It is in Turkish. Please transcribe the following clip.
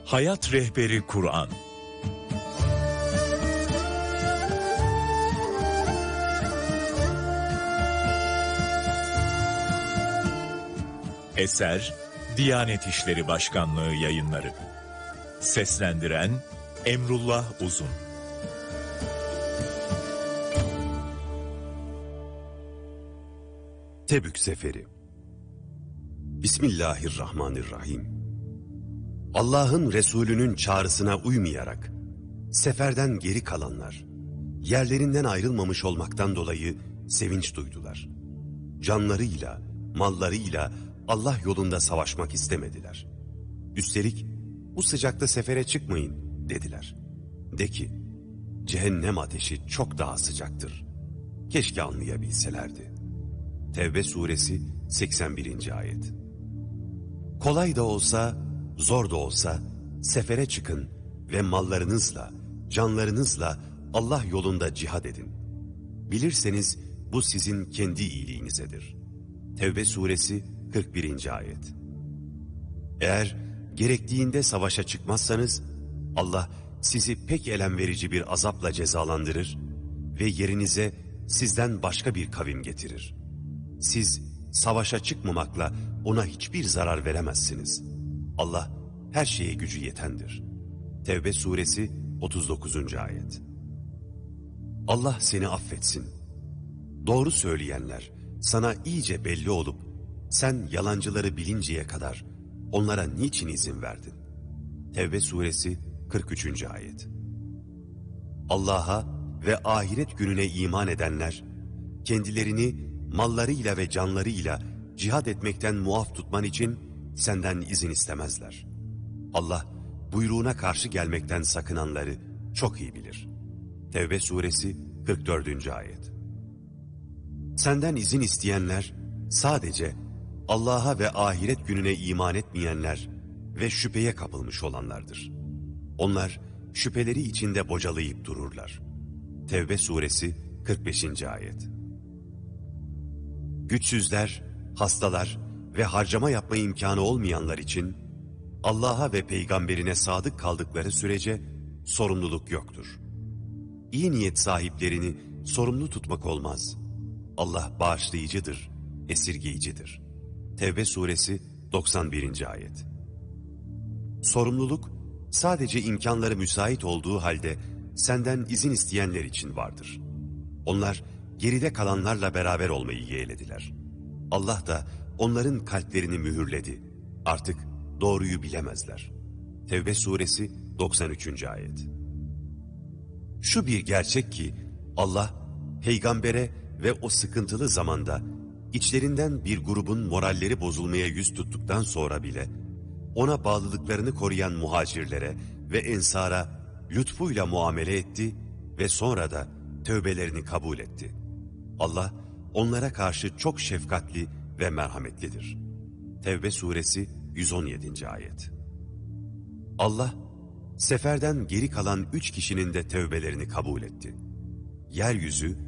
Hayat Rehberi Kur'an. Eser Diyanet İşleri Başkanlığı Yayınları. Seslendiren Emrullah Uzun. Tebük Seferi. Bismillahirrahmanirrahim. Allah'ın Resulü'nün çağrısına uymayarak seferden geri kalanlar, yerlerinden ayrılmamış olmaktan dolayı sevinç duydular. Canlarıyla, mallarıyla Allah yolunda savaşmak istemediler. Üstelik bu sıcakta sefere çıkmayın dediler. De ki, cehennem ateşi çok daha sıcaktır. Keşke anlayabilselerdi. Tevbe suresi 81. ayet. Kolay da olsa, zor da olsa sefere çıkın ve mallarınızla, canlarınızla Allah yolunda cihad edin. Bilirseniz bu sizin kendi iyiliğinizedir. Tevbe suresi 41. ayet. Eğer gerektiğinde savaşa çıkmazsanız Allah sizi pek elem verici bir azapla cezalandırır ve yerinize sizden başka bir kavim getirir. Siz savaşa çıkmamakla ona hiçbir zarar veremezsiniz. Allah her şeye gücü yetendir. Tevbe suresi 39. ayet. Allah seni affetsin. Doğru söyleyenler sana iyice belli olup sen yalancıları bilinceye kadar onlara niçin izin verdin? Tevbe suresi 43. ayet. Allah'a ve ahiret gününe iman edenler kendilerini mallarıyla ve canlarıyla cihad etmekten muaf tutman için senden izin istemezler. Allah buyruğuna karşı gelmekten sakınanları çok iyi bilir. Tevbe suresi 44. ayet. Senden izin isteyenler sadece Allah'a ve ahiret gününe iman etmeyenler ve şüpheye kapılmış olanlardır. Onlar şüpheleri içinde bocalayıp dururlar. Tevbe suresi 45. ayet. Güçsüzler, hastalar ve harcama yapma imkanı olmayanlar için Allah'a ve peygamberine sadık kaldıkları sürece sorumluluk yoktur. İyi niyet sahiplerini sorumlu tutmak olmaz. Allah bağışlayıcıdır, esirgeyicidir. Tevbe suresi 91. ayet. Sorumluluk sadece imkanları müsait olduğu halde senden izin isteyenler için vardır. Onlar geride kalanlarla beraber olmayı yeğlediler. Allah da onların kalplerini mühürledi. Artık doğruyu bilemezler. Tevbe suresi 93. ayet. Şu bir gerçek ki Allah peygambere ve o sıkıntılı zamanda içlerinden bir grubun moralleri bozulmaya yüz tuttuktan sonra bile ona bağlılıklarını koruyan muhacirlere ve ensara lütfuyla muamele etti ve sonra da tövbelerini kabul etti. Allah onlara karşı çok şefkatli ve merhametlidir. Tevbe suresi 117. ayet. Allah seferden geri kalan 3 kişinin de tövbelerini kabul etti. Yeryüzü